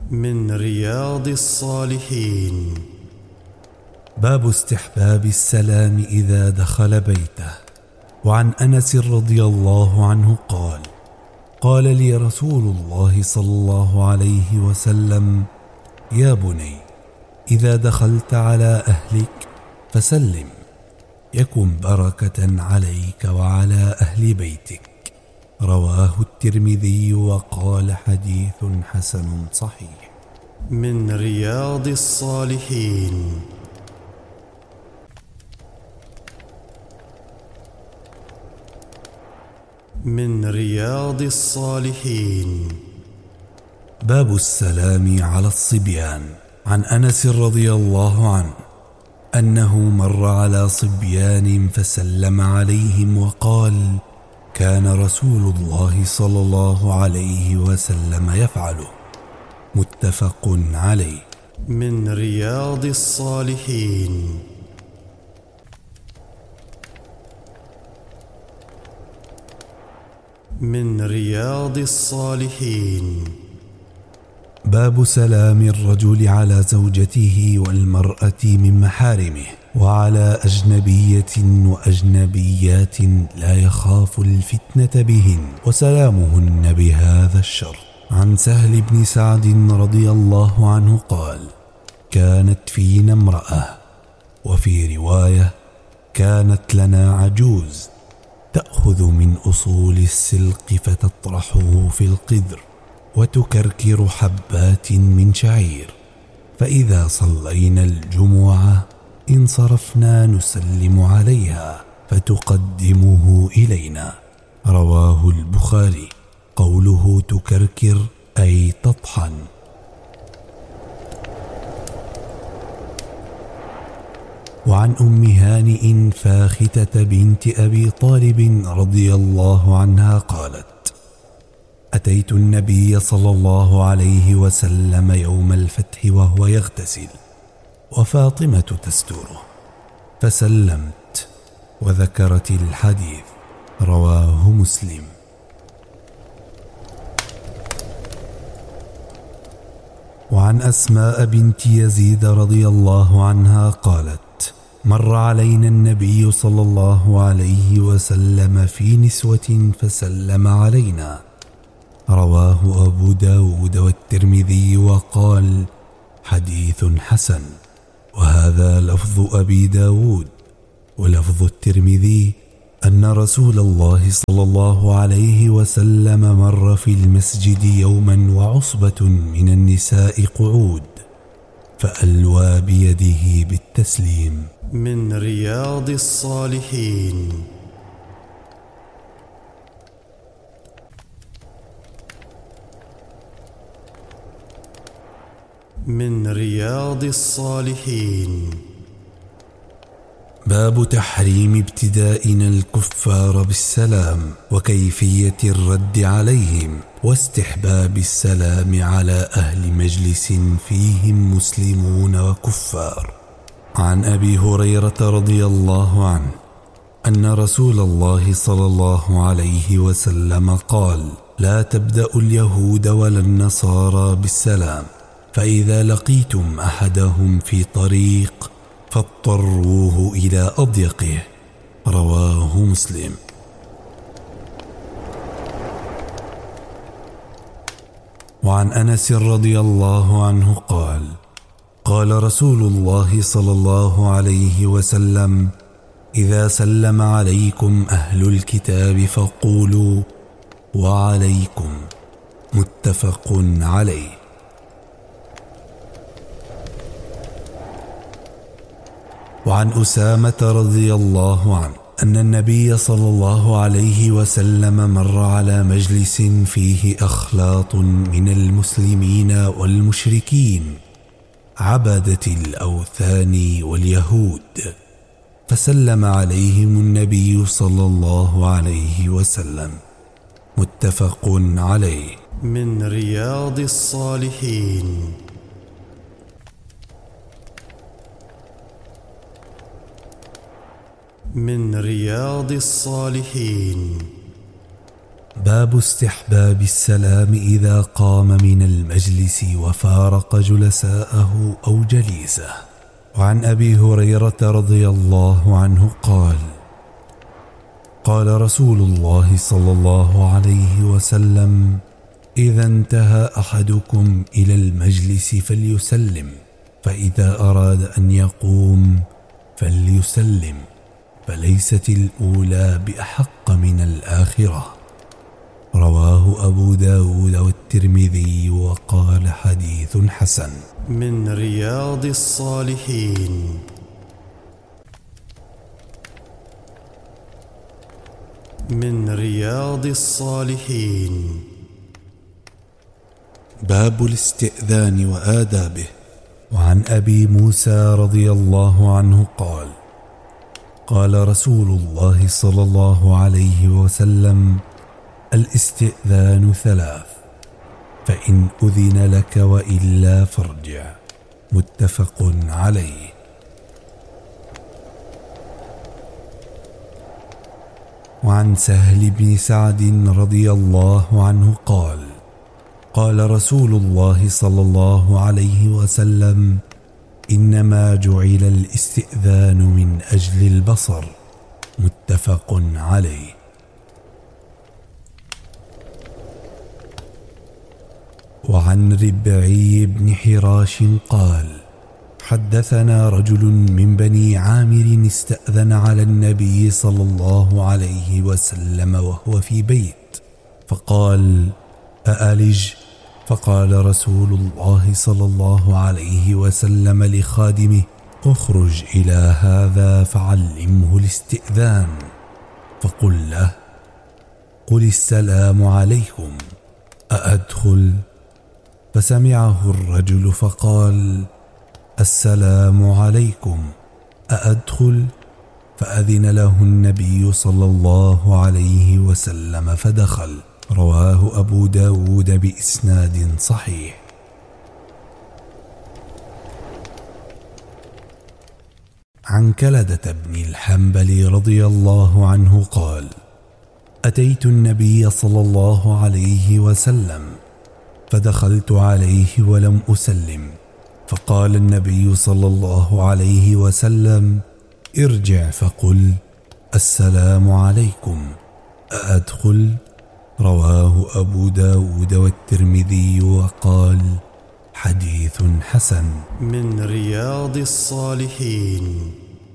من رياض الصالحين. باب استحباب السلام إذا دخل بيته. وعن أنس رضي الله عنه قال: قال لي رسول الله صلى الله عليه وسلم: يا بني، إذا دخلت على أهلك فسلم، يكن بركة عليك وعلى أهل بيتك. رواه الترمذي وقال: حديث حسن صحيح. من رياض الصالحين. من رياض الصالحين. باب السلام على الصبيان. عن أنس رضي الله عنه أنه مر على صبيان فسلم عليهم وقال: كان رسول الله صلى الله عليه وسلم يفعله. متفق عليه. من رياض الصالحين. من رياض الصالحين. باب سلام الرجل على زوجته والمرأة من محارمه وعلى أجنبية وأجنبيات لا يخاف الفتنة بهن وسلامهن بهذا الشرط. عن سهل بن سعد رضي الله عنه قال: كانت فينا امرأة، وفي رواية: كانت لنا عجوز تأخذ من أصول السلق فتطرحه في القدر وتكركر حبات من شعير، فإذا صلينا الجمعة انصرفنا نسلم عليها فتقدمه إلينا. رواه البخاري. قوله تكركر أي تطحن. وعن أم هانئ فاختة بنت أبي طالب رضي الله عنها قالت: أتيت النبي صلى الله عليه وسلم يوم الفتح وهو يغتسل وفاطمة تستره، فسلمت وذكرت الحديث. رواه مسلم. وعن أسماء بنت يزيد رضي الله عنها قالت: مر علينا النبي صلى الله عليه وسلم في نسوة فسلم علينا. رواه أبو داود والترمذي وقال: حديث حسن. وهذا لفظ أبي داود. ولفظ الترمذي أن رسول الله صلى الله عليه وسلم مر في المسجد يوما وعصبة من النساء قعود، فألوى بيده بالتسليم. من رياض الصالحين. من رياض الصالحين. باب تحريم ابتدائنا الكفار بالسلام وكيفية الرد عليهم، واستحباب السلام على أهل مجلس فيهم مسلمون وكفار. عن أبي هريرة رضي الله عنه أن رسول الله صلى الله عليه وسلم قال: لا تبدأوا اليهود ولا النصارى بالسلام، فإذا لقيتم أحدهم في طريق فاضطروه إلى أضيقه. رواه مسلم. وعن أنس رضي الله عنه قال: قال رسول الله صلى الله عليه وسلم: إذا سلم عليكم أهل الكتاب فقولوا وعليكم. متفق عليه. وعن أسامة رضي الله عنه أن النبي صلى الله عليه وسلم مر على مجلس فيه أخلاط من المسلمين والمشركين عبدة الأوثان واليهود، فسلم عليهم النبي صلى الله عليه وسلم. متفق عليه. من رياض الصالحين. من رياض الصالحين. باب استحباب السلام إذا قام من المجلس وفارق جلساءه أو جليسه. وعن أبي هريرة رضي الله عنه قال: قال رسول الله صلى الله عليه وسلم: إذا انتهى أحدكم إلى المجلس فليسلم، فإذا أراد أن يقوم فليسلم، فليست الأولى بأحق من الآخرة. رواه أبو داود والترمذي وقال حديث حسن. من رياض الصالحين. من رياض الصالحين. باب الاستئذان وآدابه. وعن أبي موسى رضي الله عنه قال: قال رسول الله صلى الله عليه وسلم: الاستئذان 3، فإن أذن لك وإلا فارجع. متفق عليه. وعن سهل بن سعد رضي الله عنه قال: قال رسول الله صلى الله عليه وسلم: إنما جعل الاستئذان من أجل البصر. متفق عليه. وعن ربعي بن حراش قال: حدثنا رجل من بني عامر استأذن على النبي صلى الله عليه وسلم وهو في بيت، فقال: أألج؟ فقال رسول الله صلى الله عليه وسلم لخادمه: اخرج إلى هذا فعلمه الاستئذان، فقل له: قل السلام عليكم، أأدخل؟ فسمعه الرجل فقال: السلام عليكم، أأدخل؟ فأذن له النبي صلى الله عليه وسلم فدخل. رواه أبو داود بإسناد صحيح. عن كلدة بن الحنبل رضي الله عنه قال: أتيت النبي صلى الله عليه وسلم فدخلت عليه ولم أسلم، فقال النبي صلى الله عليه وسلم: ارجع فقل: السلام عليكم، أأدخل؟ رواه أبو داود والترمذي وقال حديث حسن. من رياض الصالحين.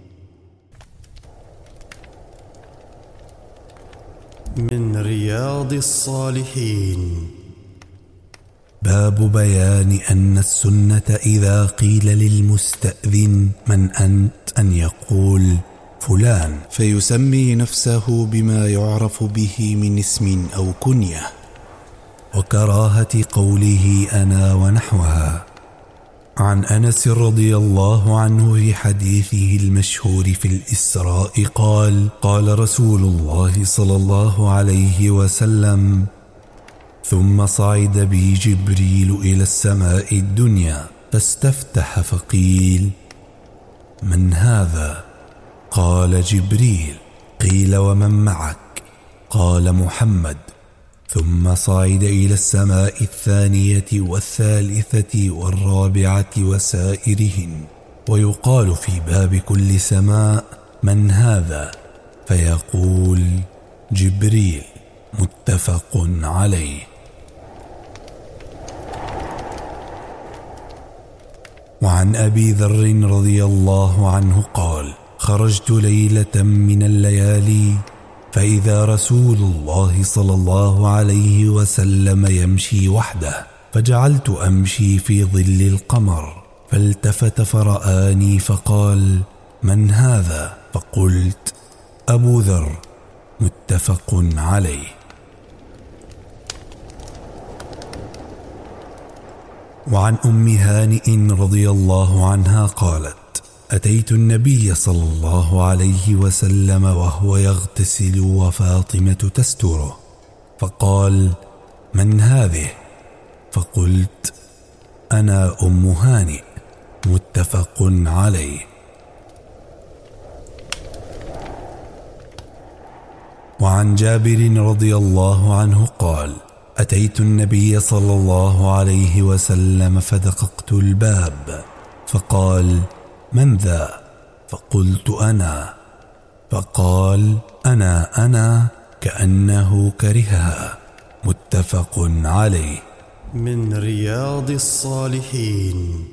من رياض الصالحين. باب بيان أن السنة إذا قيل للمستأذن من أنت أن يقول فلان، فيسمي نفسه بما يعرف به من اسم أو كنية، وكراهة قوله أنا ونحوها. عن أنس رضي الله عنه في حديثه المشهور في الإسراء قال: قال رسول الله صلى الله عليه وسلم: ثم صعد بي جبريل إلى السماء الدنيا فاستفتح فقيل: من هذا؟ قال: جبريل. قيل: ومن معك؟ قال: محمد. ثم صعد إلى السماء الثانية والثالثة والرابعة وسائرهن، ويقال في باب كل سماء: من هذا؟ فيقول: جبريل. متفق عليه. وعن أبي ذر رضي الله عنه قال: خرجت ليلة من الليالي فإذا رسول الله صلى الله عليه وسلم يمشي وحده، فجعلت أمشي في ظل القمر، فالتفت فرآني فقال: من هذا؟ فقلت: أبو ذر. متفق عليه. وعن أم هانئ رضي الله عنها قالت: أتيت النبي صلى الله عليه وسلم وهو يغتسل وفاطمة تستره، فقال: من هذه؟ فقلت: أنا أم هانئ. متفق عليه. وعن جابر رضي الله عنه قال: أتيت النبي صلى الله عليه وسلم فدققت الباب، فقال: من ذا؟ فقلت: أنا. فقال: أنا كأنه كرهها. متفق عليه. من رياض الصالحين.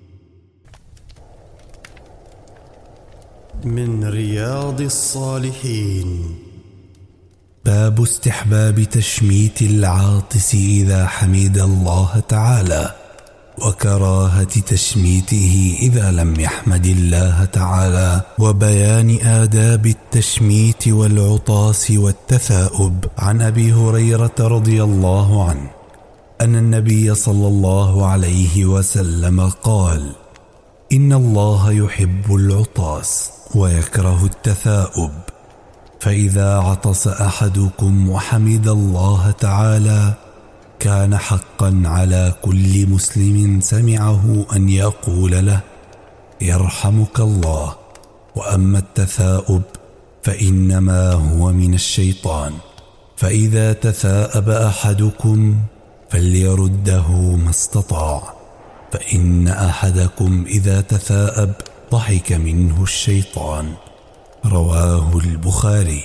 من رياض الصالحين. باب استحباب تشميت العاطس إذا حمد الله تعالى، وكراهة تشميته إذا لم يحمد الله تعالى، وبيان آداب التشميت والعطاس والتثاؤب. عن أبي هريرة رضي الله عنه أن النبي صلى الله عليه وسلم قال: إن الله يحب العطاس ويكره التثاؤب، فإذا عطس أحدكم وحمد الله تعالى كان حقا على كل مسلم سمعه أن يقول له: يرحمك الله. وأما التثاؤب فإنما هو من الشيطان، فإذا تثاءب أحدكم فليرده ما استطاع، فإن أحدكم إذا تثاءب ضحك منه الشيطان. رواه البخاري.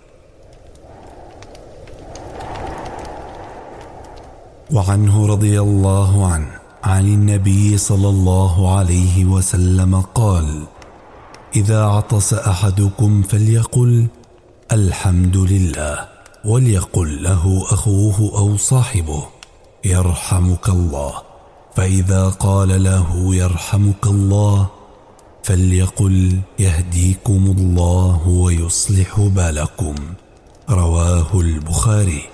وعنه رضي الله عنه عن النبي صلى الله عليه وسلم قال: إذا عطس أحدكم فليقل: الحمد لله، وليقل له أخوه أو صاحبه: يرحمك الله. فإذا قال له: يرحمك الله، فليقل: يهديكم الله ويصلح بالكم. رواه البخاري.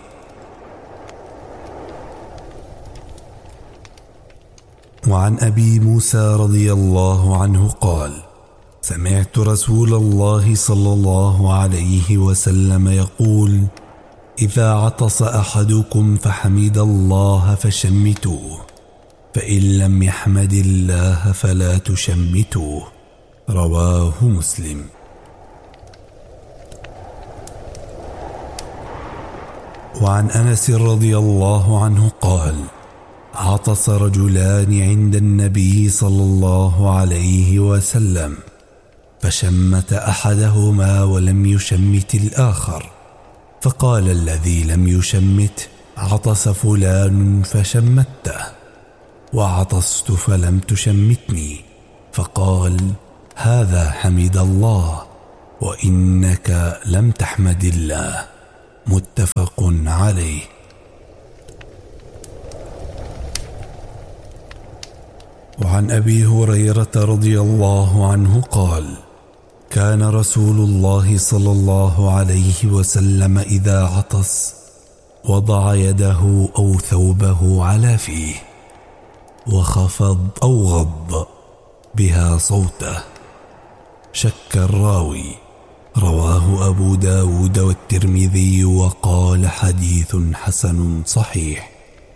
وعن أبي موسى رضي الله عنه قال: سمعت رسول الله صلى الله عليه وسلم يقول: إذا عطس أحدكم فحمد الله فشمتوه، فإن لم يحمد الله فلا تشمتوه. رواه مسلم. وعن أنس رضي الله عنه قال: عطس رجلان عند النبي صلى الله عليه وسلم، فشمت أحدهما ولم يشمت الآخر، فقال الذي لم يشمت: عطس فلان فشمته، وعطست فلم تشمتني. فقال: هذا حمد الله، وإنك لم تحمد الله. متفق عليه. وعن أبي هريرة رضي الله عنه قال: كان رسول الله صلى الله عليه وسلم إذا عطس وضع يده أو ثوبه على فيه وخفض أو غض بها صوته. شك الراوي. رواه أبو داود والترمذي وقال: حديث حسن صحيح.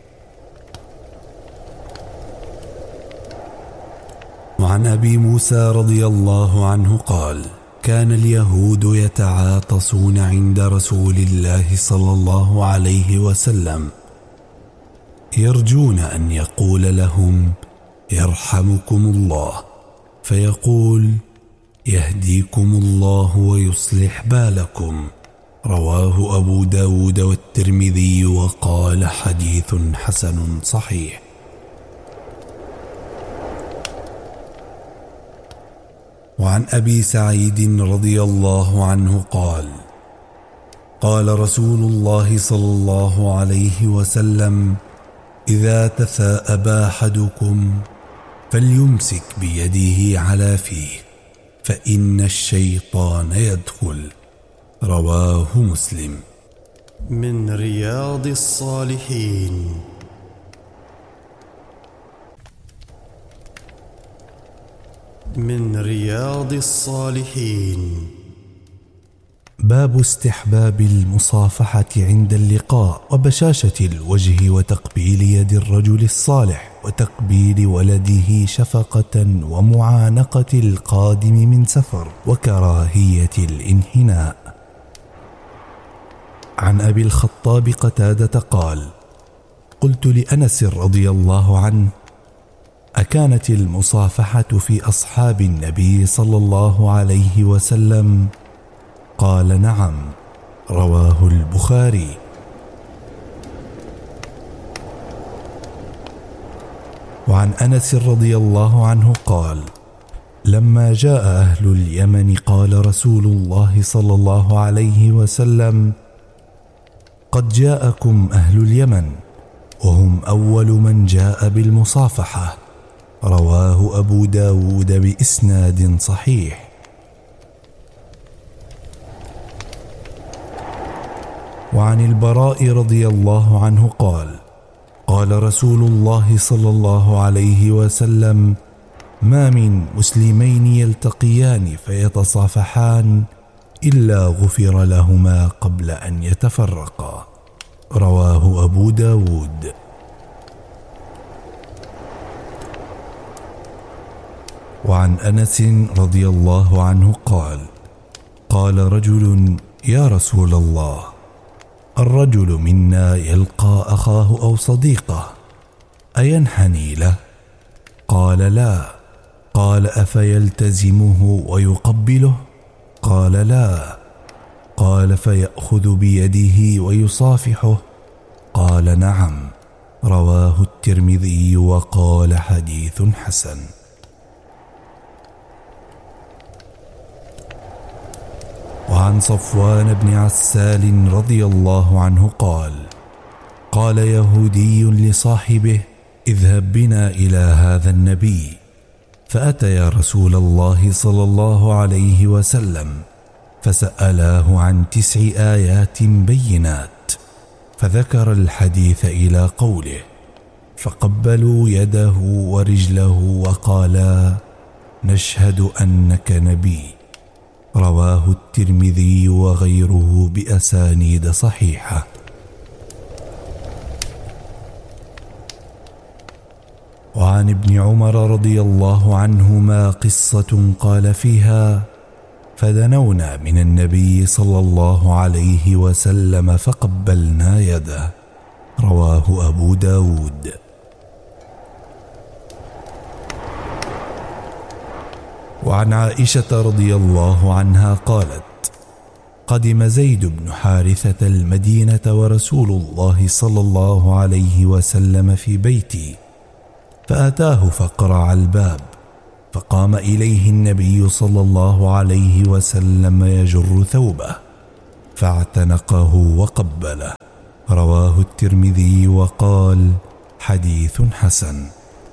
وعن أبي موسى رضي الله عنه قال: كان اليهود يتعاطسون عند رسول الله صلى الله عليه وسلم، يرجون أن يقول لهم: يرحمكم الله، فيقول: يهديكم الله ويصلح بالكم. رواه أبو داود والترمذي وقال: حديث حسن صحيح. وعن أبي سعيد رضي الله عنه قال: قال رسول الله صلى الله عليه وسلم: إذا تثاءب أحدكم فليمسك بيده على فيه، فإن الشيطان يدخل. رواه مسلم. من رياض الصالحين. من رياض الصالحين. باب استحباب المصافحة عند اللقاء وبشاشة الوجه وتقبيل يد الرجل الصالح وتقبيل ولده شفقة ومعانقة القادم من سفر وكراهية الانحناء. عن أبي الخطاب قتادة قال: قلت لأنس رضي الله عنه: أكانت المصافحة في أصحاب النبي صلى الله عليه وسلم؟ قال: نعم. رواه البخاري. وعن أنس رضي الله عنه قال: لما جاء أهل اليمن قال رسول الله صلى الله عليه وسلم: قد جاءكم أهل اليمن وهم أول من جاء بالمصافحة. رواه أبو داود بإسناد صحيح. وعن البراء رضي الله عنه قال: قال رسول الله صلى الله عليه وسلم: ما من مسلمين يلتقيان فيتصافحان إلا غفر لهما قبل أن يتفرقا. رواه أبو داود. وعن أنس رضي الله عنه قال: قال رجل: يا رسول الله، الرجل منا يلقى أخاه أو صديقه أينحني له؟ قال: لا. قال: أفيلتزمه ويقبله؟ قال: لا. قال: فيأخذ بيده ويصافحه؟ قال: نعم. رواه الترمذي وقال: حديث حسن. وعن صفوان بن عسال رضي الله عنه قال: قال يهودي لصاحبه: اذهب بنا إلى هذا النبي. فأتيا رسول الله صلى الله عليه وسلم فسألاه عن 9 آيات بينات، فذكر الحديث إلى قوله: فقبلوا يده ورجله وقالا: نشهد أنك نبي. رواه الترمذي وغيره بأسانيد صحيحة. وعن ابن عمر رضي الله عنهما قصة قال فيها: فدنونا من النبي صلى الله عليه وسلم فقبلنا يده. رواه أبو داود. وعن عائشة رضي الله عنها قالت: قدم زيد بن حارثة المدينة ورسول الله صلى الله عليه وسلم في بيتي، فأتاه فقرع الباب، فقام إليه النبي صلى الله عليه وسلم يجر ثوبه، فاعتنقه وقبله. رواه الترمذي وقال: حديث حسن.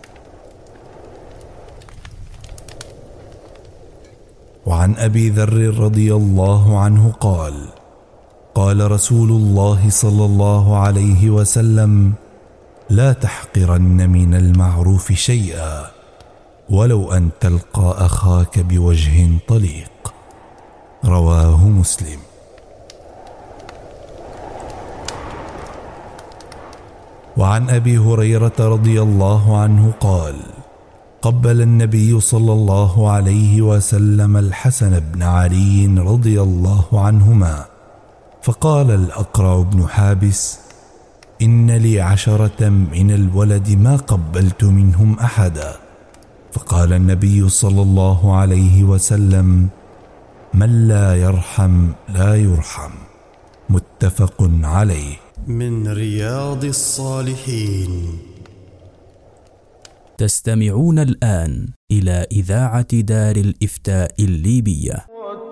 وعن أبي ذر رضي الله عنه قال: قال رسول الله صلى الله عليه وسلم: لا تحقرن من المعروف شيئا ولو أن تلقى أخاك بوجه طليق. رواه مسلم. وعن أبي هريرة رضي الله عنه قال: قبل النبي صلى الله عليه وسلم الحسن بن علي رضي الله عنهما، فقال الأقرع بن حابس: إن لي 10 من الولد ما قبلت منهم أحدا. فقال النبي صلى الله عليه وسلم: من لا يرحم لا يرحم. متفق عليه. من رياض الصالحين. تستمعون الآن إلى إذاعة دار الإفتاء الليبية.